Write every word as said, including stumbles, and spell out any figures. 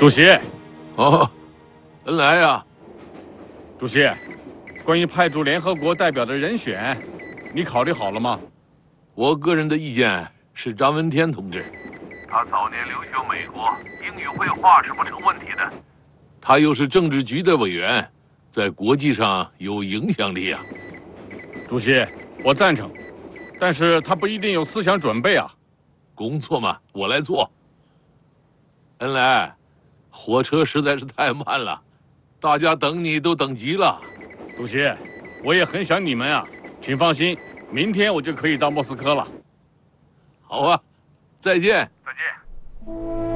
主席， 哦，恩来呀！ 主席，关于派驻联合国代表的人选，你考虑好了吗？ 我个人的意见是张闻天同志。 他早年留学美国，英语会话是不成问题的。 他又是政治局的委员，在国际上有影响力啊。 主席，我赞成，但是他不一定有思想准备啊。 工作嘛，我来做。恩来，火车实在是太慢了，大家等你都等急了。 主席，我也很想你们啊，请放心，明天我就可以到莫斯科了。 好啊，再见。 再见。